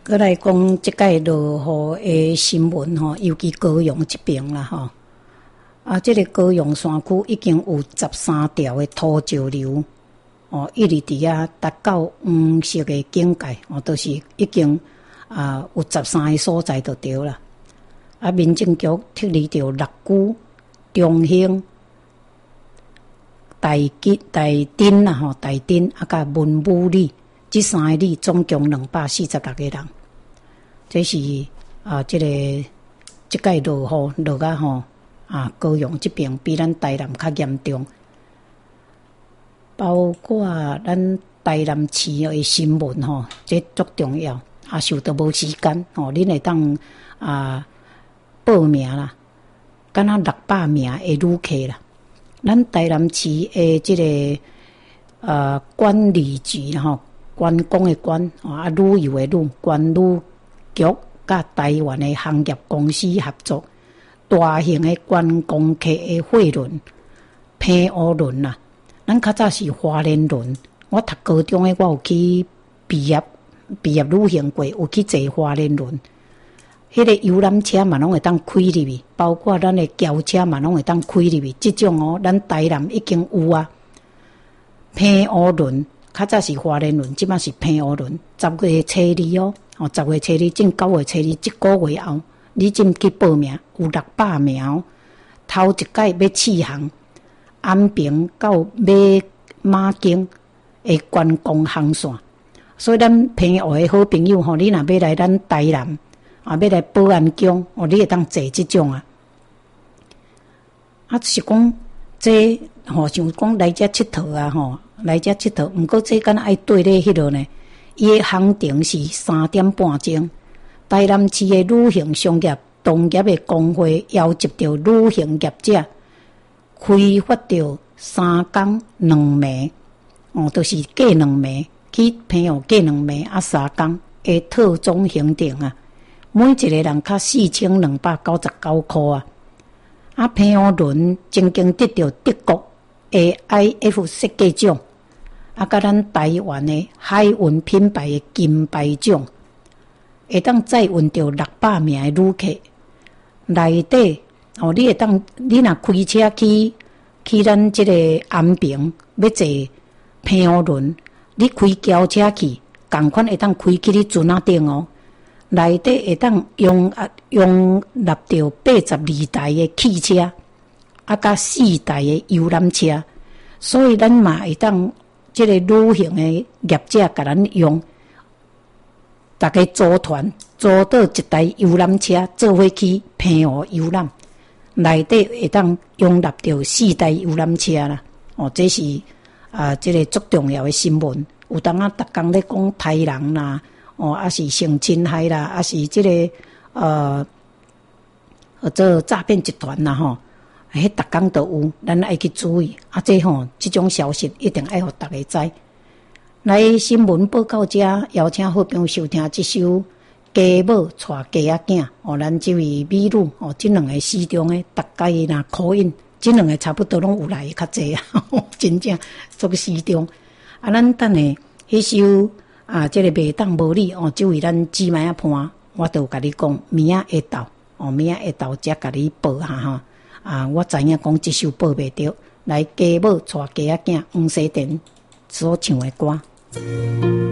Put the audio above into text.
再来讲即届落雨的新闻吼，尤其高雄这边啦吼。这个高雄山区已经有13条的土石流一直伫遐达到黄色的警戒都是已经有13个所在就对啦。民政局撤离到六股、中兴、大丁啦吼，大丁甲文武里。这3个里总共246个人，这是这届落雨落啊吼高雄这边比咱台南较严重，包括咱台南市的新闻吼，这足重要，受到无时间吼，恁会当报名啦，敢若600名的旅客啦，咱台南市的这个管理局吼。观光的观旅游的旅，观旅局甲台湾的行业公司合作，大型的观光客的货轮、澎湖轮啦。咱较早是花莲轮，我读高中的，我有去毕业旅行过，有去坐花莲轮。迄个游览车嘛，拢会当开入去，包括咱的轿车嘛，拢会当开入去。这种咱台南已经有啊，澎湖轮。较早是花莲轮，即摆是澎湖轮。10月初二10月初二正9月初二，这个月后，你真去报名，有600名头一届要试行安平到马经的观光航线，所以咱澎湖的好朋友你若要来咱台南要来保安宫你会当坐这种是讲这像讲来遮佚佗来遮佚佗，毋过这敢若爱对咧迄落呢？伊的行程是3点半钟。台南市的旅行商业同业的工会要求着旅行业者开发着3天2暝，就是过2暝去澎湖过2暝3天的特种行程每一个人较4299块澎湖轮曾经得到德国的 IF 设计奖。甲咱台湾的海运品牌的金牌奖，会当载运到600名的旅客。内底你会当，你若开车去咱这个安平，要坐澎湖轮，你开轿车去，同款会当开去你船顶内底会当用纳到82台的汽车，甲4台的游览车，所以咱嘛会当。这个旅行的业者甲咱用，大家组团租到一台游览车，做伙去澎湖游览，内底会当容纳到4台游览车啦。这是这个足重要的新闻。有当逐工咧讲台人啦，是性侵害啦，是这个做诈骗集团啦迄逐工都有，咱爱去注意这种消息一定爱互大家知。来新闻报告者邀请好朋友收听这首家母带家仔囝咱这位美女这两个诗中的大概若口音，这两个差不多拢有来较济真正足诗中咱等下迄首这个袂当无理这位咱姊妹仔伴，我都有甲你讲明仔下昼明仔下昼才甲你报下我知影讲这首报袂着，来家母带家仔囝黄西田所唱的歌。